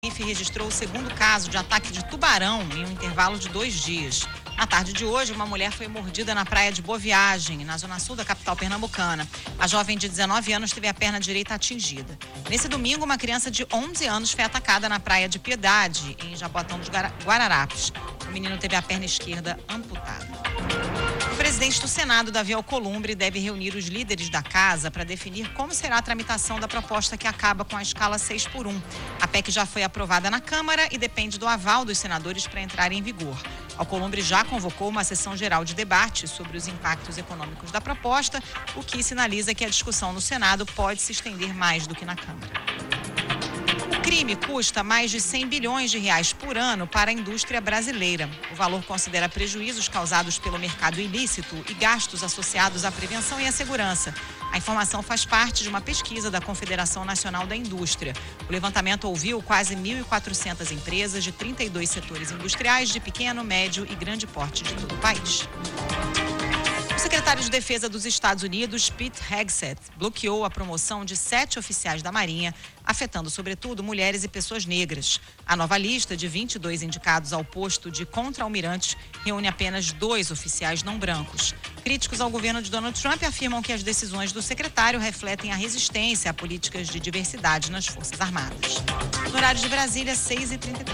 Recife registrou o segundo caso de ataque de tubarão em um intervalo de 2 dias. Na tarde de hoje, uma mulher foi mordida na praia de Boa Viagem, na zona sul da capital pernambucana. A jovem de 19 anos teve a perna direita atingida. Nesse domingo, uma criança de 11 anos foi atacada na praia de Piedade, em Jaboatão dos Guararapes. O menino teve a perna esquerda amputada. O presidente do Senado, Davi Alcolumbre, deve reunir os líderes da casa para definir como será a tramitação da proposta que acaba com a escala 6x1. A PEC já foi aprovada na Câmara e depende do aval dos senadores para entrar em vigor. Alcolumbre já convocou uma sessão geral de debate sobre os impactos econômicos da proposta, o que sinaliza que a discussão no Senado pode se estender mais do que na Câmara. O crime custa mais de 100 bilhões de reais por ano para a indústria brasileira. O valor considera prejuízos causados pelo mercado ilícito e gastos associados à prevenção e à segurança. A informação faz parte de uma pesquisa da Confederação Nacional da Indústria. O levantamento ouviu quase 1.400 empresas de 32 setores industriais de pequeno, médio e grande porte de todo o país. O secretário de Defesa dos Estados Unidos, Pete Hegseth, bloqueou a promoção de 7 oficiais da Marinha, afetando, sobretudo, mulheres e pessoas negras. A nova lista de 22 indicados ao posto de contra-almirante reúne apenas 2 oficiais não brancos. Críticos ao governo de Donald Trump afirmam que as decisões do secretário refletem a resistência a políticas de diversidade nas Forças Armadas. No horário de Brasília, 6h33.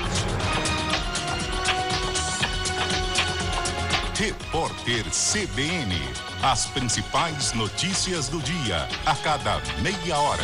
Repórter CBN. As principais notícias do dia, a cada meia hora.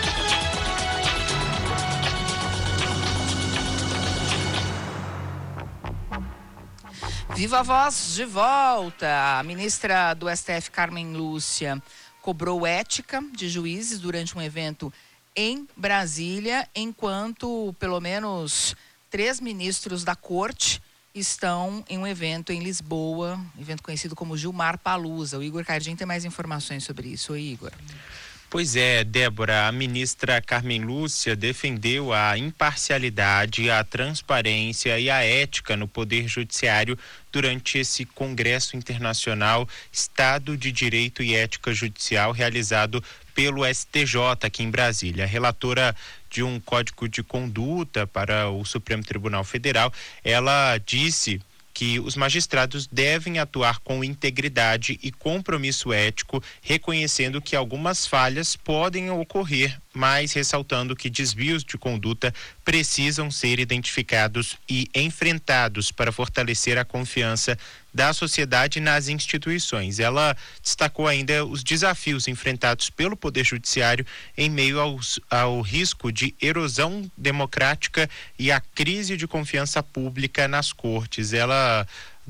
Viva a Voz de volta. A ministra do STF, Carmen Lúcia, cobrou ética de juízes durante um evento em Brasília, enquanto pelo menos 3 ministros da corte estão em um evento em Lisboa, evento conhecido como Gilmar Palusa. O Igor Cardin tem mais informações sobre isso. Oi, Igor. Pois é, Débora, a ministra Carmen Lúcia defendeu a imparcialidade, a transparência e a ética no Poder Judiciário durante esse Congresso Internacional Estado de Direito e Ética Judicial realizado pelo STJ aqui em Brasília. A relatora de um código de conduta para o Supremo Tribunal Federal, ela disse que os magistrados devem atuar com integridade e compromisso ético, reconhecendo que algumas falhas podem ocorrer, mas ressaltando que desvios de conduta precisam ser identificados e enfrentados para fortalecer a confiança da sociedade nas instituições. Ela destacou ainda os desafios enfrentados pelo Poder Judiciário em meio ao risco de erosão democrática e a crise de confiança pública nas cortes. Ela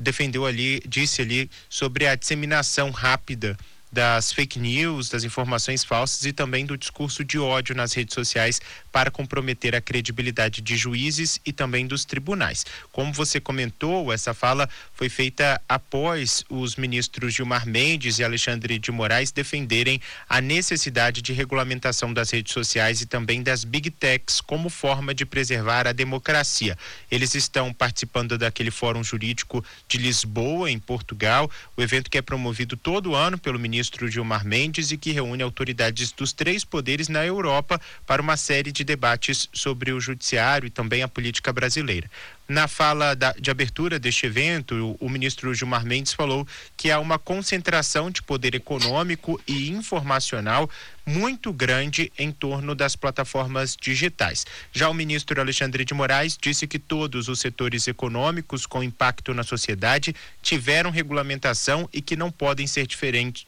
disse ali sobre a disseminação rápida das fake news, das informações falsas e também do discurso de ódio nas redes sociais para comprometer a credibilidade de juízes e também dos tribunais. Como você comentou, essa fala foi feita após os ministros Gilmar Mendes e Alexandre de Moraes defenderem a necessidade de regulamentação das redes sociais e também das Big Techs como forma de preservar a democracia. Eles estão participando daquele Fórum Jurídico de Lisboa, em Portugal, o evento que é promovido todo ano pelo ministro Gilmar Mendes e que reúne autoridades dos 3 poderes na Europa para uma série de debates sobre o judiciário e também a política brasileira. Na fala de abertura deste evento, o ministro Gilmar Mendes falou que há uma concentração de poder econômico e informacional muito grande em torno das plataformas digitais. Já o ministro Alexandre de Moraes disse que todos os setores econômicos com impacto na sociedade tiveram regulamentação e que não pode ser diferente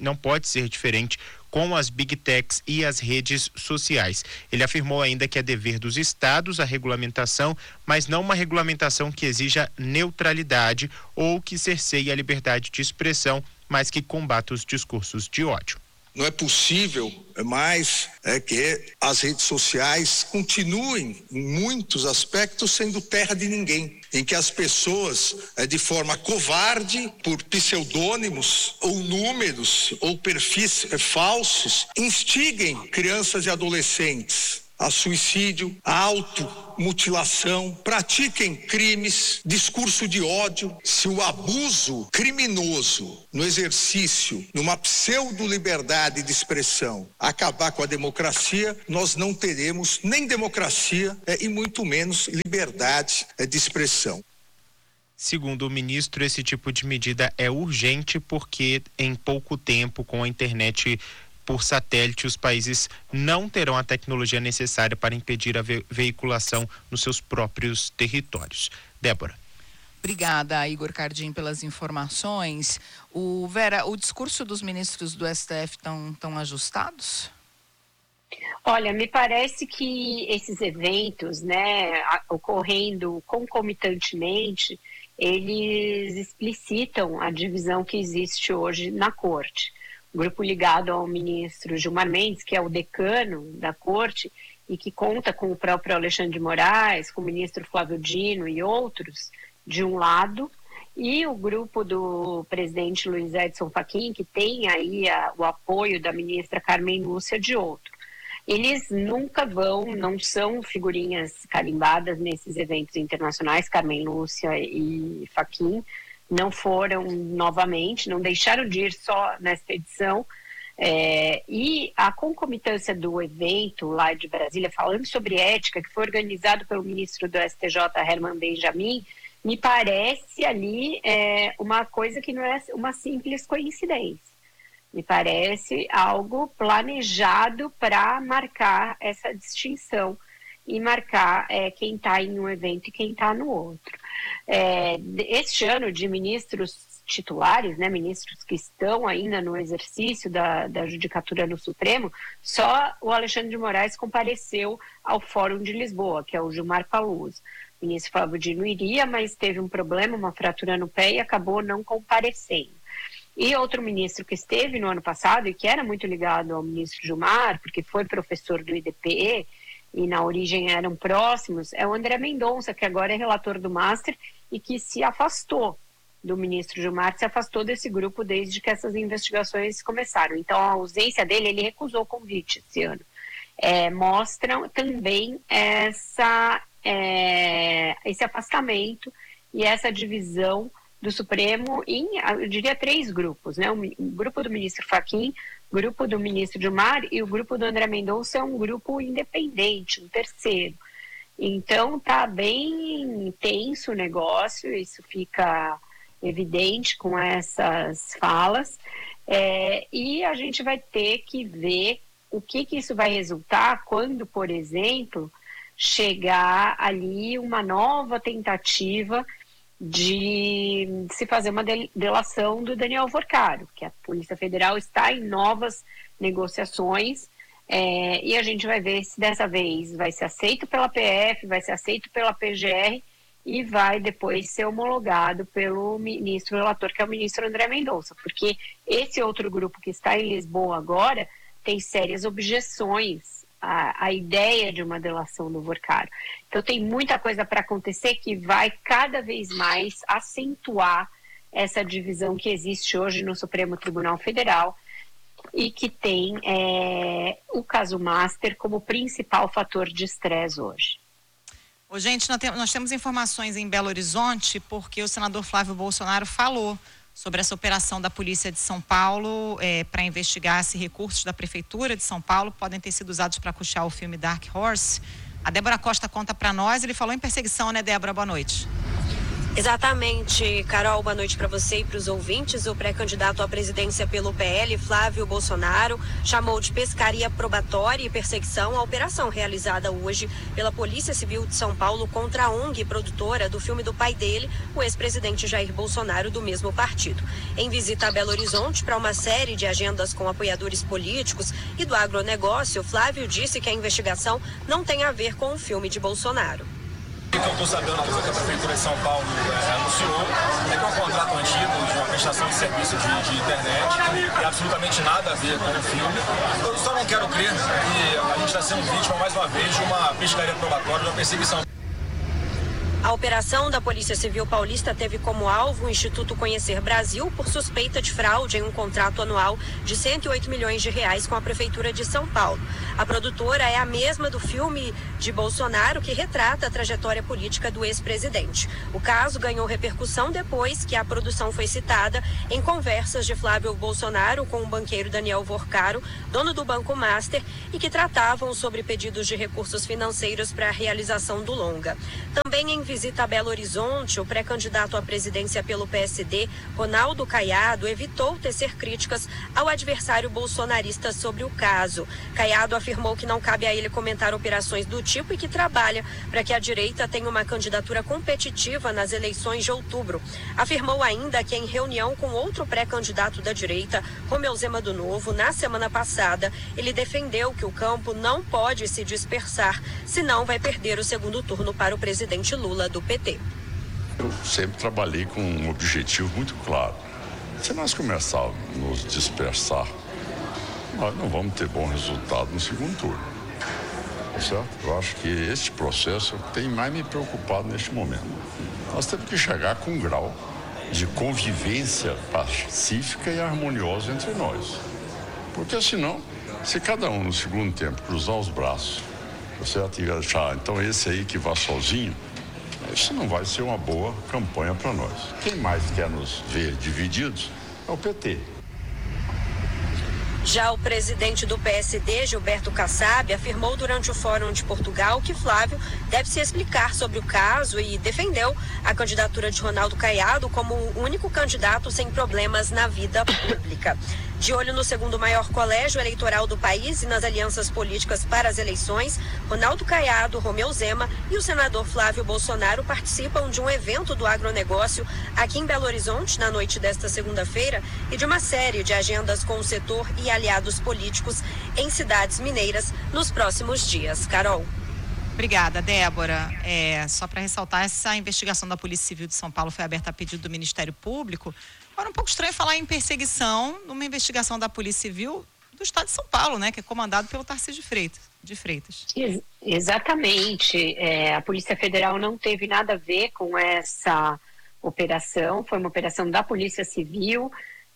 com as Big Techs e as redes sociais. Ele afirmou ainda que é dever dos estados a regulamentação, mas não uma regulamentação que exija neutralidade ou que cerceie a liberdade de expressão, mas que combata os discursos de ódio. Não é possível mais que as redes sociais continuem, em muitos aspectos, sendo terra de ninguém, em que as pessoas, de forma covarde, por pseudônimos ou números ou perfis falsos, instiguem crianças e adolescentes a suicídio, a automutilação, pratiquem crimes, discurso de ódio. Se o abuso criminoso no exercício, numa pseudo-liberdade de expressão, acabar com a democracia, nós não teremos nem democracia e muito menos liberdade de expressão. Segundo o ministro, esse tipo de medida é urgente porque em pouco tempo, com a internet por satélite, os países não terão a tecnologia necessária para impedir a veiculação nos seus próprios territórios. Débora. Obrigada, Igor Cardim, pelas informações. Vera, o discurso dos ministros do STF estão ajustados? Olha, me parece que esses eventos, ocorrendo concomitantemente, eles explicitam a divisão que existe hoje na Corte. O grupo ligado ao ministro Gilmar Mendes, que é o decano da Corte, e que conta com o próprio Alexandre de Moraes, com o ministro Flávio Dino e outros, de um lado, e o grupo do presidente Luiz Edson Fachin, que tem aí o apoio da ministra Carmen Lúcia, de outro. Eles nunca não são figurinhas carimbadas nesses eventos internacionais, Carmen Lúcia e Fachin, não foram novamente, não deixaram de ir só nesta edição, e a concomitância do evento lá de Brasília, falando sobre ética, que foi organizado pelo ministro do STJ, Herman Benjamin, me parece ali uma coisa que não é uma simples coincidência. Me parece algo planejado para marcar essa distinção e marcar quem está em um evento e quem está no outro. Este ano de ministros titulares, ministros que estão ainda no exercício da judicatura no Supremo, só o Alexandre de Moraes compareceu ao Fórum de Lisboa, que é o Gilmar Paluso. O ministro Flávio Dino iria, mas teve um problema, uma fratura no pé e acabou não comparecendo. E outro ministro que esteve no ano passado e que era muito ligado ao ministro Gilmar, porque foi professor do IDPE, e na origem eram próximos, é o André Mendonça, que agora é relator do Master e que se afastou do ministro Gilmar, se afastou desse grupo desde que essas investigações começaram. Então, a ausência dele, ele recusou o convite esse ano. Mostram também esse afastamento e essa divisão do Supremo em, eu diria, 3 grupos, o grupo do ministro Fachin, o grupo do ministro Gilmar e o grupo do André Mendonça é um grupo independente, um terceiro. Então, está bem tenso o negócio, isso fica evidente com essas falas, e a gente vai ter que ver o que isso vai resultar quando, por exemplo, chegar ali uma nova tentativa de se fazer uma delação do Daniel Vorcaro, que a Polícia Federal está em novas negociações, e a gente vai ver se dessa vez vai ser aceito pela PF, vai ser aceito pela PGR e vai depois ser homologado pelo ministro relator, que é o ministro André Mendonça, porque esse outro grupo que está em Lisboa agora tem sérias objeções à ideia de uma delação do Vorcaro. Então tem muita coisa para acontecer que vai cada vez mais acentuar essa divisão que existe hoje no Supremo Tribunal Federal e que tem o caso Master como principal fator de estresse hoje. Gente, nós temos informações em Belo Horizonte porque o senador Flávio Bolsonaro falou sobre essa operação da Polícia de São Paulo para investigar se recursos da Prefeitura de São Paulo podem ter sido usados para custear o filme Dark Horse. A Débora Costa conta para nós, ele falou em perseguição, né, Débora? Boa noite. Exatamente, Carol, boa noite para você e para os ouvintes. O pré-candidato à presidência pelo PL, Flávio Bolsonaro, chamou de pescaria probatória e perseguição a operação realizada hoje pela Polícia Civil de São Paulo contra a ONG produtora do filme do pai dele, o ex-presidente Jair Bolsonaro, do mesmo partido. Em visita a Belo Horizonte para uma série de agendas com apoiadores políticos e do agronegócio, Flávio disse que a investigação não tem a ver com o filme de Bolsonaro. O que eu estou sabendo que a Prefeitura de São Paulo anunciou é que é um contrato antigo de uma prestação de serviço de internet e absolutamente nada a ver com o filme. Eu só não quero crer que a gente está sendo vítima mais uma vez de uma pescaria probatória, de uma perseguição. A operação da Polícia Civil Paulista teve como alvo o Instituto Conhecer Brasil por suspeita de fraude em um contrato anual de 108 milhões de reais com a Prefeitura de São Paulo. A produtora é a mesma do filme de Bolsonaro que retrata a trajetória política do ex-presidente. O caso ganhou repercussão depois que a produção foi citada em conversas de Flávio Bolsonaro com o banqueiro Daniel Vorcaro, dono do Banco Master, e que tratavam sobre pedidos de recursos financeiros para a realização do longa. Também em visita a Belo Horizonte, o pré-candidato à presidência pelo PSD, Ronaldo Caiado, evitou tecer críticas ao adversário bolsonarista sobre o caso. Caiado afirmou que não cabe a ele comentar operações do tipo e que trabalha para que a direita tenha uma candidatura competitiva nas eleições de outubro. Afirmou ainda que em reunião com outro pré-candidato da direita, Romeu Zema do Novo, na semana passada, ele defendeu que o campo não pode se dispersar, senão vai perder o segundo turno para o presidente Lula do PT. Eu sempre trabalhei com um objetivo muito claro. Se nós começarmos a nos dispersar, nós não vamos ter bom resultado no segundo turno. Certo? Eu acho que este processo tem mais me preocupado neste momento. Nós temos que chegar com um grau de convivência pacífica e harmoniosa entre nós. Porque senão, se cada um no segundo tempo cruzar os braços, certo? E achar, então esse aí que vá sozinho, isso não vai ser uma boa campanha para nós. Quem mais quer nos ver divididos é o PT. Já o presidente do PSD, Gilberto Kassab, afirmou durante o Fórum de Portugal que Flávio deve se explicar sobre o caso e defendeu a candidatura de Ronaldo Caiado como o único candidato sem problemas na vida pública. De olho no segundo maior colégio eleitoral do país e nas alianças políticas para as eleições, Ronaldo Caiado, Romeu Zema e o senador Flávio Bolsonaro participam de um evento do agronegócio aqui em Belo Horizonte na noite desta segunda-feira e de uma série de agendas com o setor e aliados políticos em cidades mineiras nos próximos dias. Carol. Obrigada, Débora. Só para ressaltar, essa investigação da Polícia Civil de São Paulo foi aberta a pedido do Ministério Público. Agora, um pouco estranho falar em perseguição numa investigação da Polícia Civil do Estado de São Paulo, né? Que é comandado pelo Tarcísio de Freitas. Exatamente. A Polícia Federal não teve nada a ver com essa operação. Foi uma operação da Polícia Civil,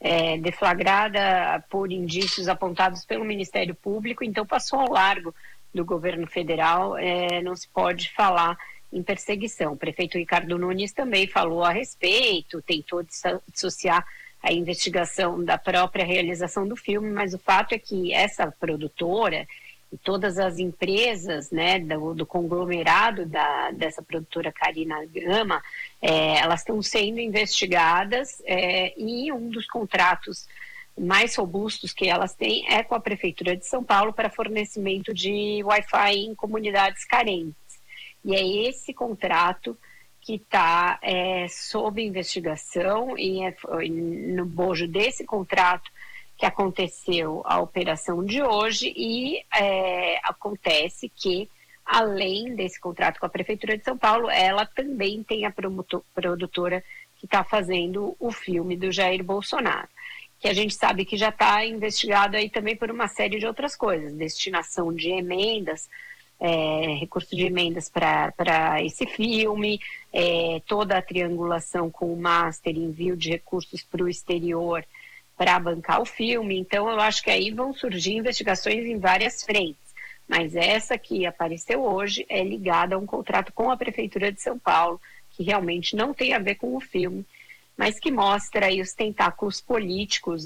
deflagrada por indícios apontados pelo Ministério Público, então passou ao largo do governo federal. Não se pode falar em perseguição. O prefeito Ricardo Nunes também falou a respeito, tentou dissociar a investigação da própria realização do filme, mas o fato é que essa produtora e todas as empresas, né, do conglomerado dessa produtora Carina Gama, elas estão sendo investigadas, e um dos contratos mais robustos que elas têm é com a Prefeitura de São Paulo para fornecimento de Wi-Fi em comunidades carentes. E é esse contrato que está sob investigação e no bojo desse contrato que aconteceu a operação de hoje e acontece que, além desse contrato com a Prefeitura de São Paulo, ela também tem a produtora que está fazendo o filme do Jair Bolsonaro, que a gente sabe que já está investigado aí também por uma série de outras coisas, destinação de emendas, recurso de emendas para esse filme, toda a triangulação com o Master, envio de recursos para o exterior para bancar o filme. Então eu acho que aí vão surgir investigações em várias frentes, mas essa que apareceu hoje é ligada a um contrato com a Prefeitura de São Paulo, que realmente não tem a ver com o filme, mas que mostra aí os tentáculos políticos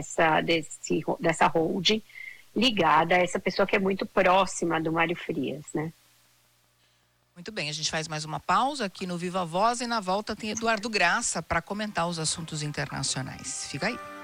dessa holding ligada a essa pessoa que é muito próxima do Mário Frias, né? Muito bem, a gente faz mais uma pausa aqui no Viva Voz e na volta tem Eduardo Graça para comentar os assuntos internacionais. Fica aí.